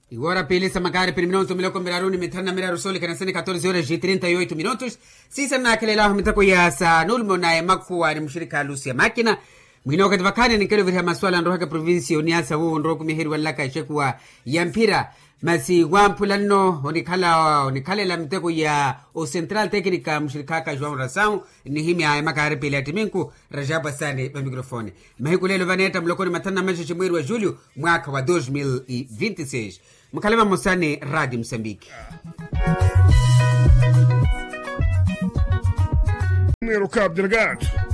Agora pelisa magari per minuto me lo comberaruni metrana mera rusoli che nasene 14 ore e 38 minutos. Sisa na kile la mitako ya sa nulmo na makfu ni mshirika Lucia Makina. Mwinoka divakani ni kelo vya maswala ndoka provinsi uniasa huo ndoku mihiri walaka shekuwa ya mpira. Masi wampulano onikale la mitako ya o Central Technica mshirika João Rasão ni himi ya makari pele atiminku Rajaba Sane ba mikrofoni. Mahikulelo vaneta mlokoni matana mesha chimwiri wa Julio mwaka wa 2026. Mkalema Mosane Radio Msambiki. Primeiro Cabo Delgado.